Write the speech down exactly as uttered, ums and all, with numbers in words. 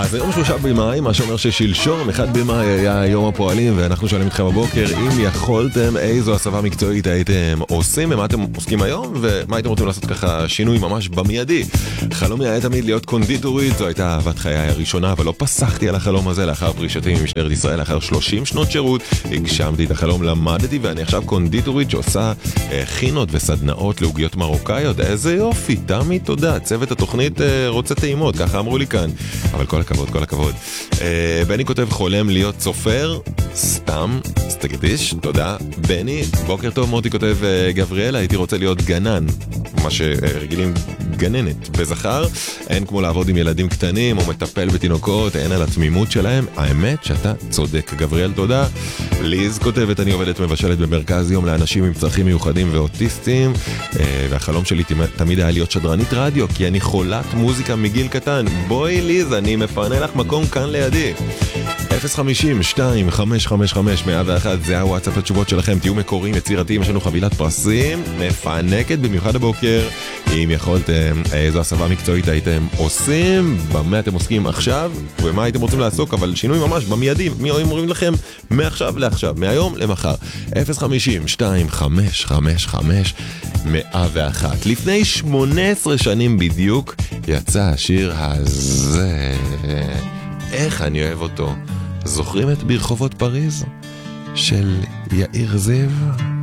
אז היום שלושה במאי, מה שאומר ששלשום, אחד במאי היה יום הפועלים, ואנחנו שואלים אתכם בבוקר, אם יכולתם, איזו הסבה מקצועית הייתם עושים, ומה אתם עוסקים היום, ומה הייתם רוצים לעשות ככה שינוי ממש במיידי. חלומי היה תמיד להיות קונדיטורית, זו הייתה אהבת חיי הראשונה, אבל לא פסחתי על החלום הזה לאחר פרישתי ממשטרת ישראל, לאחר שלושים שנות שירות, הגשמתי את החלום, למדתי, ואני עכשיו קונדיטורית שעושה אה, חינות וסדנאות לעוגיות מרוקאיות. איזה יופי, תמי, תודה. צוות התוכנית אה, רוצה טעימות, ככה אמרו לי כאן. אבל כל הכבוד, כל הכבוד. אה, בני כותב חולם להיות סופר, סתם, סתגדיש, תודה. בני, בוקר טוב. מוטי כותב, אה, גבריאל, הייתי רוצה להיות גנן, מה שרגילים גננת. וזכר, אין כמו לעבוד עם ילדים קטנים או מטפל בתינוקות, אין על התמימות שלהם. האמת שאתה צודק, גבריאל, תודה. ליז כותבת, אני עובדת מבשלת במרכז יום לאנשים עם צרכים מיוחדים ואוטיסטים, אה, והחלום שלי תמיד היה להיות שדרנית רדיו, כי אני חולת מוזיקה מגיל קטן. בואי ליז, אני מפנה לך מקום כאן לידי. אפס חמישים שתיים חמש חמש חמש מאה ואחת, זה הוואטסאפ לתשובות שלכם. תהיו מקוריים, יצירתיים, יש לנו חבילת פרסים מפנקת במיוחד הבוקר. אם יכולתם, איזו הסבה מקצועית הייתם עושים, במה אתם עוסקים עכשיו, ומה הייתם רוצים לעסוק, אבל שינוי ממש במיידי, מי אומרים לכם מעכשיו לעכשיו, מהיום למחר. אפס חמישים שתיים חמש חמש חמש מאה ואחת. לפני שמונה עשרה שנים בדיוק יצא השיר הזה, איך אני אוהב אותו. זוכרים את ברחובות פריז של יאיר זיו?